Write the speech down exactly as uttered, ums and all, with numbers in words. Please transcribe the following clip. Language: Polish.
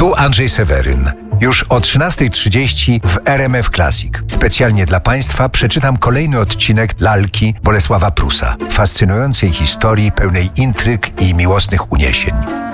Tu Andrzej Seweryn. Już o trzynastej trzydzieści w R M F Classic. Specjalnie dla Państwa przeczytam kolejny odcinek Lalki Bolesława Prusa. Fascynującej historii pełnej intryg i miłosnych uniesień.